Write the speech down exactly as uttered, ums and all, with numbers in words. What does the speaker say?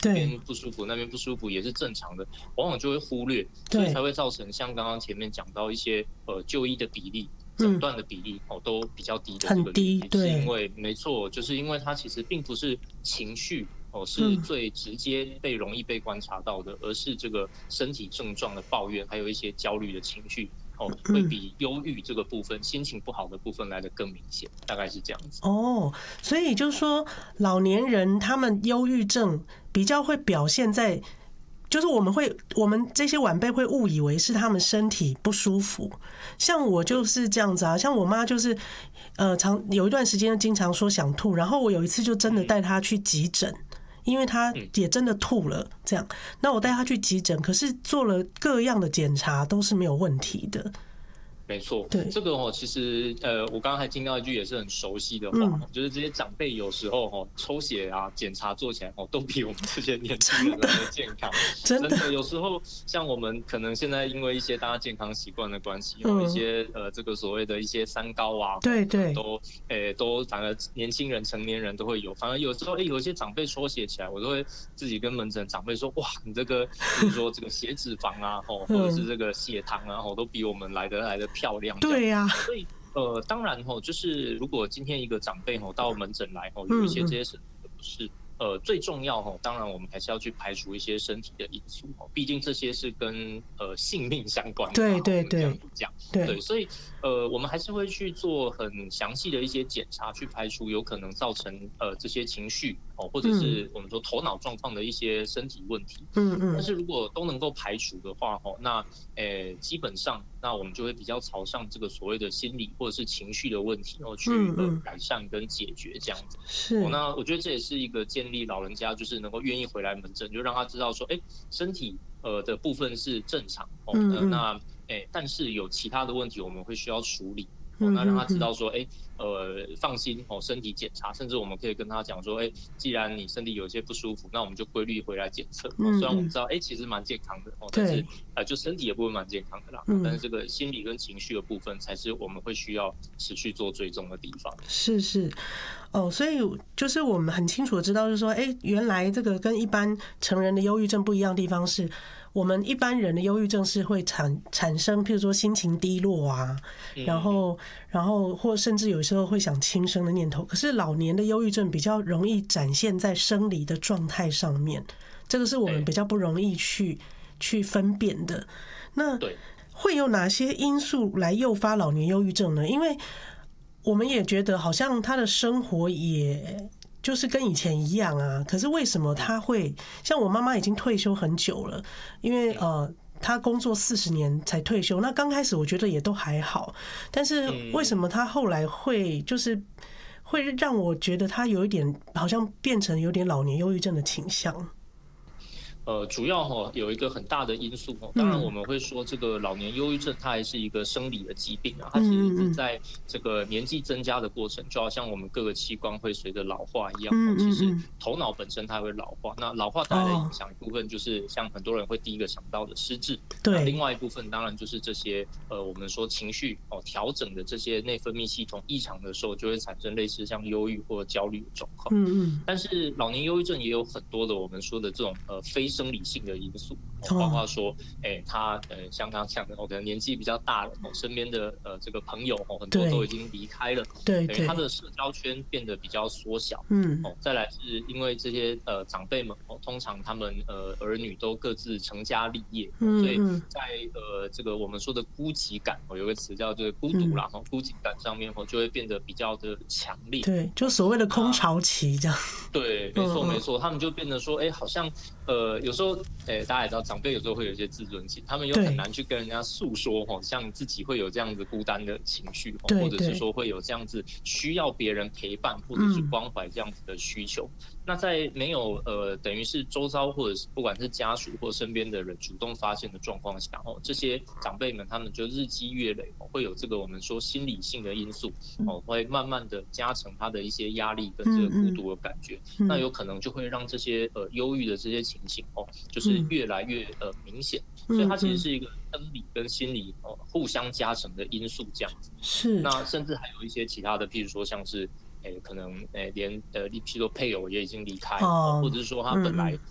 这边不舒服那边不舒服也是正常的，往往就会忽略，所以才会造成像刚刚前面讲到一些呃就医的比例。诊断的比例、嗯哦、都比较低的这个比例，是因为没错，就是因为它其实并不是情绪哦是最直接被容易被观察到的，嗯、而是这个身体症状的抱怨，还有一些焦虑的情绪哦，会比忧郁这个部分、嗯、心情不好的部分来得更明显，大概是这样子。 哦，所以就是说，老年人他们忧郁症比较会表现在。就是我们会，我们这些晚辈会误以为是他们身体不舒服，像我就是这样子啊，像我妈就是，呃，常有一段时间经常说想吐，然后我有一次就真的带她去急诊，因为她也真的吐了，这样，那我带她去急诊，可是做了各样的检查都是没有问题的。 没错，这个哦，其实呃，我刚刚还听到一句也是很熟悉的话，嗯、就是这些长辈有时候哦，抽血啊、检查做起来哦，都比我们这些年轻人来的健康。真的，真的有时候像我们可能现在因为一些大家健康习惯的关系，嗯、一些呃这个所谓的一些三高啊， 对对， 都诶都反而年轻人、成年人都会有，反而有时候诶有一些长辈抽血起来，我都会自己跟门诊长辈说，哇，你这个比如说这个血脂肪啊，哦，或者是这个血糖啊，哦，都比我们来的来的漂亮。 对呀、啊， 所以呃，当然吼，就是如果今天一个长辈吼到门诊来吼，有一些这些身体的不适，呃，最重要吼，当然我们还是要去排除一些身体的因素吼，毕竟这些是跟呃性命相关的。 对对对， 这样讲，对，所以呃，我们还是会去做很详细的一些检查，去排除有可能造成呃这些情绪哦，或者是我们说头脑状况的一些身体问题。嗯嗯。但是如果都能够排除的话吼，那呃基本上。那我们就会比较朝向这个所谓的心理或者是情绪的问题，然后去呃改善跟解决这样子。 是、 哦。那我觉得这也是一个建立老人家就是能够愿意回来门诊，就让他知道说，哎，身体呃的部分是正常哦，嗯嗯那哎，但是有其他的问题我们会需要处理。哦，那让他知道说，哎，呃，放心哦，身体检查，甚至我们可以跟他讲说，哎，既然你身体有些不舒服，那我们就规律回来检测。哦、虽然我们知道，哎，其实蛮健康的哦，但是呃，就身体也不会蛮健康的啦。嗯、但是这个心理跟情绪的部分，才是我们会需要持续做追踪的地方。 是是，哦，所以就是我们很清楚的知道，就是说，哎，原来这个跟一般成人的忧郁症不一样的地方是。我们一般人的忧郁症是会产产生，譬如说心情低落啊，然后然后或甚至有时候会想轻生的念头。可是老年的忧郁症比较容易展现在生理的状态上面，这个是我们比较不容易去去分辨的。那会有哪些因素来诱发老年忧郁症呢？因为我们也觉得好像他的生活也。就是跟以前一样啊，可是为什么他会像我妈妈已经退休很久了，因为呃她工作四十年才退休，那刚开始我觉得也都还好，但是为什么她后来会就是会让我觉得她有一点好像变成有点老年忧郁症的倾向？ 呃，主要哈、哦、有一个很大的因素哦，当然我们会说这个老年忧郁症它还是一个生理的疾病啊，它其实是在这个年纪增加的过程，就好像我们各个器官会随着老化一样，哦、其实头脑本身它会老化，那老化带来的影响一部分就是像很多人会第一个想到的失智， 对， 那另外一部分当然就是这些呃我们说情绪哦调整的这些内分泌系统异常的时候，就会产生类似像忧郁或焦虑的状况。嗯嗯，但是老年忧郁症也有很多的我们说的这种呃非生理性的因素，包括说，哎、欸，他呃，像刚刚讲的，哦，可能年纪比较大了，哦，身边的呃这个朋友哦，很多都已经离开了， 对对， 他的社交圈变得比较缩小，嗯，哦，再来是因为这些呃长辈们哦，通常他们呃儿女都各自成家立业，嗯、所以在呃这个我们说的孤寂感，哦，有个词叫做孤独啦，哦、嗯，孤寂感上面哦，就会变得比较的强烈， 对，就所谓的空巢期这样， 对，没错没错，他们就变得说，哎、欸，好像呃有时候。诶、欸，大家也知道，长辈有时候会有一些自尊心，他们又很难去跟人家诉说，吼，像自己会有这样子孤单的情绪，或者是说会有这样子需要别人陪伴或者是关怀这样子的需求。嗯、那在没有呃，等于是周遭或者是不管是家属或身边的人主动发现的状况下，哦，这些长辈们他们就日积月累，会有这个我们说心理性的因素，哦，会慢慢的加成他的一些压力跟这个孤独的感觉，嗯嗯那有可能就会让这些呃忧郁的这些情形，哦，就是越来越呃明显，所以它其实是一个生理跟心理哦互相加成的因素这样子。 是。 那甚至还有一些其他的，譬如说像是诶可能诶连呃譬如说配偶也已经离开，哦、或者是说他本来